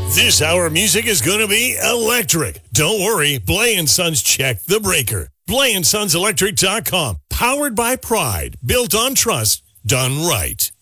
This hour of music is going to be electric. Don't worry, Blay & Sons checked the breaker. BlayandSonsElectric.com. Powered by pride. Built on trust. Done right.